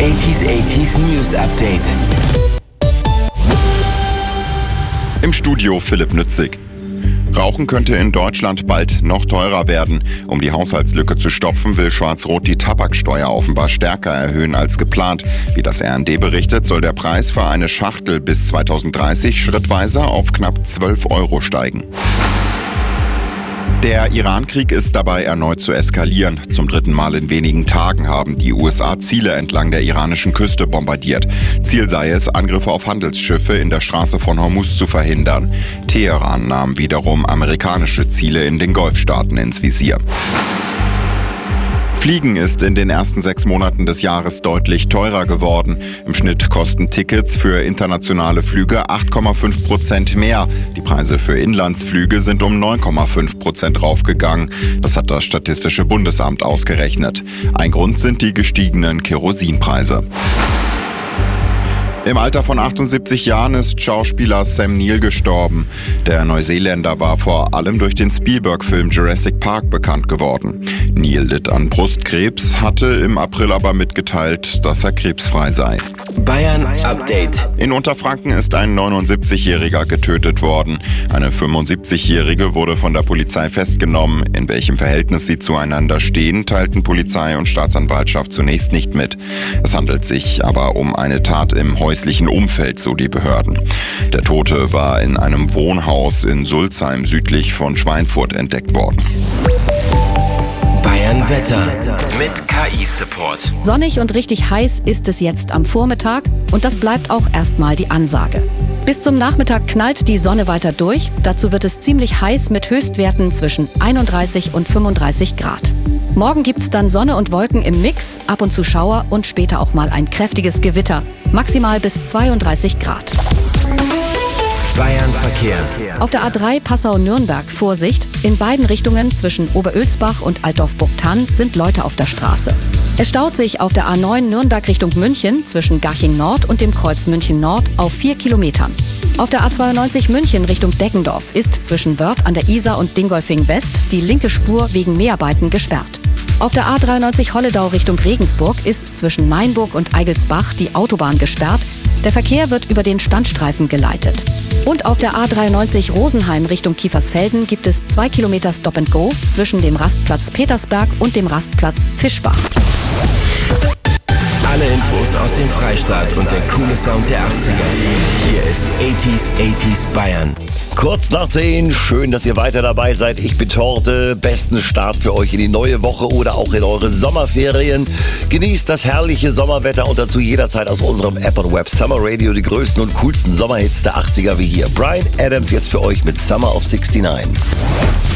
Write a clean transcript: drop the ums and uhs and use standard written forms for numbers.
80s News Update. Im Studio Philipp Nützig. Rauchen könnte in Deutschland bald noch teurer werden. Um die Haushaltslücke zu stopfen, will Schwarz-Rot die Tabaksteuer offenbar stärker erhöhen als geplant. Wie das RND berichtet, soll der Preis für eine Schachtel bis 2030 schrittweise auf knapp 12 Euro steigen. Der Iran-Krieg ist dabei erneut zu eskalieren. Zum dritten Mal in wenigen Tagen haben die USA Ziele entlang der iranischen Küste bombardiert. Ziel sei es, Angriffe auf Handelsschiffe in der Straße von Hormuz zu verhindern. Teheran nahm wiederum amerikanische Ziele in den Golfstaaten ins Visier. Fliegen ist in den ersten 6 Monaten des Jahres deutlich teurer geworden. Im Schnitt kosten Tickets für internationale Flüge 8,5% mehr. Die Preise für Inlandsflüge sind um 9,5% raufgegangen. Das hat das Statistische Bundesamt ausgerechnet. Ein Grund sind die gestiegenen Kerosinpreise. Im Alter von 78 Jahren ist Schauspieler Sam Neill gestorben. Der Neuseeländer war vor allem durch den Spielberg-Film Jurassic Park bekannt geworden. Neill litt an Brustkrebs, hatte im April aber mitgeteilt, dass er krebsfrei sei. Bayern Update. In Unterfranken ist ein 79-Jähriger getötet worden. Eine 75-Jährige wurde von der Polizei festgenommen. In welchem Verhältnis sie zueinander stehen, teilten Polizei und Staatsanwaltschaft zunächst nicht mit. Es handelt sich aber um eine Tat im häuslichen Umfeld, so die Behörden. Der Tote war in einem Wohnhaus in Sulzheim südlich von Schweinfurt entdeckt worden. Bayern Wetter mit KI-Support. Sonnig und richtig heiß ist es jetzt am Vormittag und das bleibt auch erstmal die Ansage. Bis zum Nachmittag knallt die Sonne weiter durch. Dazu wird es ziemlich heiß mit Höchstwerten zwischen 31 und 35 Grad. Morgen gibt's dann Sonne und Wolken im Mix, ab und zu Schauer und später auch mal ein kräftiges Gewitter. Maximal bis 32 Grad. Bayern Verkehr. Auf der A3 Passau-Nürnberg Vorsicht. In beiden Richtungen zwischen Oberölsbach und Altdorf-Burgthann sind Leute auf der Straße. Es staut sich auf der A9 Nürnberg Richtung München zwischen Garching Nord und dem Kreuz München Nord auf 4 Kilometern. Auf der A92 München Richtung Deggendorf ist zwischen Wörth an der Isar und Dingolfing West die linke Spur wegen Mäharbeiten gesperrt. Auf der A93 Holledau Richtung Regensburg ist zwischen Mainburg und Eigelsbach die Autobahn gesperrt. Der Verkehr wird über den Standstreifen geleitet. Und auf der A93 Rosenheim Richtung Kiefersfelden gibt es 2 Kilometer Stop and Go zwischen dem Rastplatz Petersberg und dem Rastplatz Fischbach. Alle Infos aus dem Freistaat und der coole Sound der 80er. Hier ist 80s Bayern. Kurz nach 10, schön, dass ihr weiter dabei seid. Ich bin Torte, besten Start für euch in die neue Woche oder auch in eure Sommerferien. Genießt das herrliche Sommerwetter und dazu jederzeit aus unserem App und Web Summer Radio die größten und coolsten Sommerhits der 80er wie hier. Bryan Adams jetzt für euch mit Summer of 69.